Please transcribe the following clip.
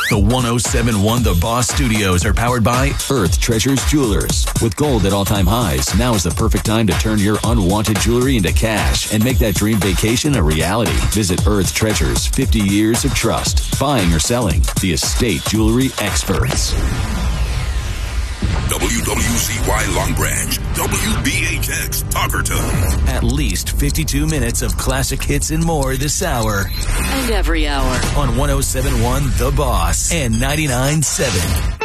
The 1071 The Boss Studios are powered by Earth Treasures Jewelers. With gold at all-time highs, now is the perfect time to turn your unwanted jewelry into cash and make that dream vacation a reality. Visit Earth Treasures, 50 years of trust. Buying or selling, the estate jewelry experts. WWZY Long Branch, WBHX Talkerton. At least 52 minutes of classic hits and more this hour. And every hour. On 1071 The Boss and 99.7